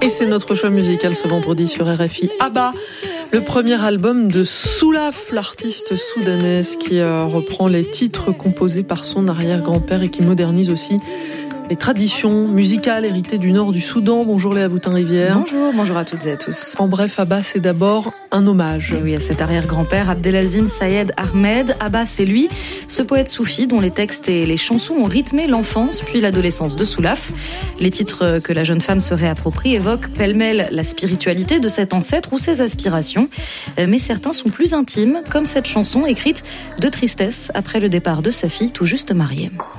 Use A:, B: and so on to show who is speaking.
A: c'est notre choix musical ce vendredi sur RFI. Abba, le premier album de Soulaf, l'artiste soudanaise qui reprend les titres composés par son arrière-grand-père et qui modernise aussi les traditions musicales héritées du nord du Soudan. Bonjour Léa Boutin-Rivière.
B: Bonjour à toutes et à tous.
A: En bref, Abba, c'est d'abord un hommage.
B: Et oui, à cet arrière-grand-père, Abdelazim Sayed Ahmed. Abba, c'est lui, ce poète soufi dont les textes et les chansons ont rythmé l'enfance puis l'adolescence de Soulaf. Les titres que la jeune femme se réapproprie évoquent pêle-mêle la spiritualité de cet ancêtre ou ses aspirations. Mais certains sont plus intimes, comme cette chanson écrite de tristesse après le départ de sa fille tout juste mariée.